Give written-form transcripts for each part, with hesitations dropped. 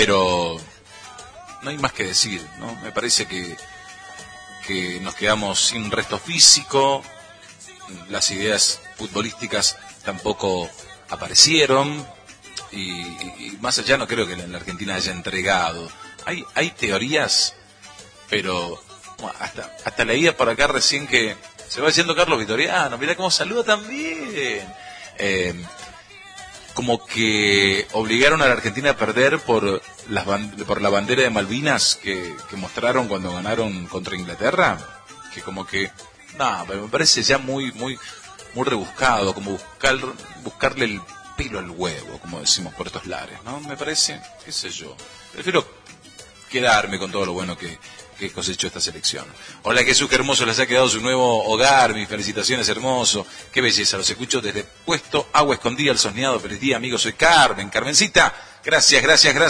pero no hay más que decir, ¿no? Me parece que nos quedamos sin resto físico, las ideas futbolísticas tampoco aparecieron, y más allá no creo que la Argentina haya entregado. Hay teorías, pero hasta leía por acá recién que se va diciendo Carlos Vitoriano, mirá cómo saluda también. Como que obligaron a la Argentina a perder por la bandera de Malvinas que mostraron cuando ganaron contra Inglaterra, que como que me parece ya muy rebuscado, como buscarle el pelo al huevo, como decimos por estos lares, ¿no? Me parece, qué sé yo, prefiero quedarme con todo lo bueno que cosechó esta selección. Hola Jesús, qué hermoso les ha quedado su nuevo hogar, mis felicitaciones, hermoso, qué belleza, los escucho desde Puesto Agua Escondida, el Sosneado. Feliz día, amigos, soy Carmencita, gracias.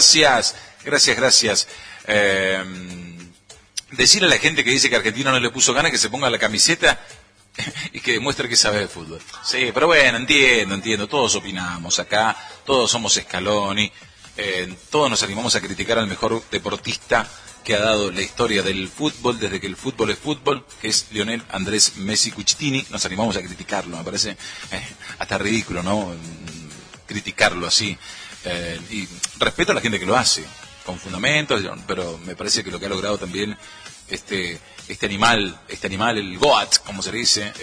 Decirle a la gente que dice que Argentina no le puso ganas que se ponga la camiseta y que demuestre que sabe de fútbol. Sí, pero bueno, entiendo, todos opinamos acá, todos somos Scaloni, todos nos animamos a criticar al mejor deportista que ha dado la historia del fútbol desde que el fútbol es fútbol, que es Lionel Andrés Messi Cucitini. Nos animamos a criticarlo, me parece hasta ridículo, ¿no? Criticarlo así, y respeto a la gente que lo hace con fundamentos, pero me parece que lo que ha logrado también este animal, el GOAT, como se le dice,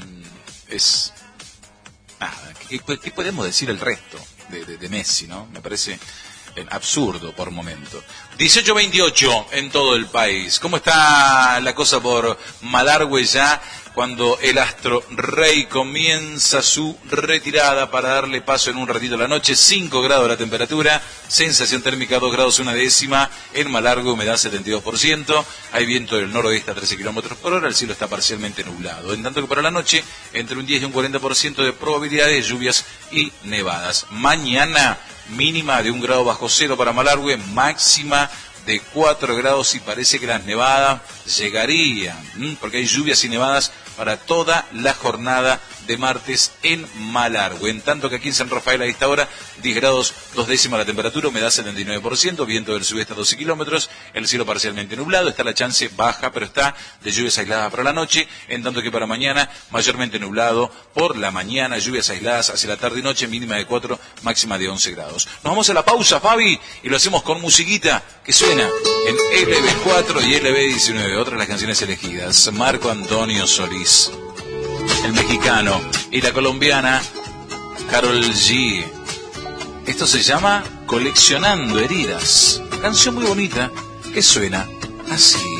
es nada. ¿Qué podemos decir el resto de Messi, no? Me parece absurdo por momento. 18:28 en todo el país. ¿Cómo está la cosa por Malargüe ya cuando el Astro Rey comienza su retirada para darle paso en un ratito a la noche? 5 grados la temperatura, sensación térmica 2 grados una décima, en Malargüe humedad 72%, hay viento del noroeste a 13 kilómetros por hora, el cielo está parcialmente nublado, en tanto que para la noche entre un 10 y un 40% de probabilidad de lluvias y nevadas. Mañana mínima de 1 grado bajo cero para Malargüe, máxima de 4 grados, y parece que las nevadas llegarían, porque hay lluvias y nevadas para toda la jornada de martes en Malargüe. En tanto que aquí en San Rafael a esta hora 10 grados 2 décimas la temperatura, humedad 79%, viento del sudeste a 12 kilómetros, el cielo parcialmente nublado, está la chance baja, pero está de lluvias aisladas para la noche, en tanto que para mañana mayormente nublado por la mañana, lluvias aisladas hacia la tarde y noche, mínima de 4, máxima de 11 grados. Nos vamos a la pausa, Fabi, y lo hacemos con musiquita que suena en LB4 y LB19, otras de las canciones elegidas. Marco Antonio Solís, el mexicano, y la colombiana Karol G. Esto se llama Coleccionando Heridas, canción muy bonita que suena así.